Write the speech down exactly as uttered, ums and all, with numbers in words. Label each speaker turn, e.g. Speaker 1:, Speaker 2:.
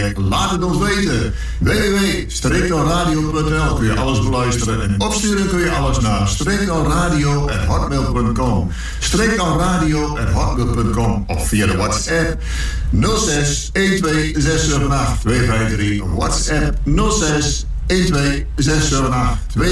Speaker 1: feedback? Laat het ons weten. w w w punt streektalradio punt n l kun je alles beluisteren. En opsturen kun je alles naar streektalradio at hotmail punt com. streektalradio at hotmail punt com. Of via de WhatsApp nul zes een twee zes zeven acht twee vijf drie. WhatsApp nul zes een twee zes zeven acht twee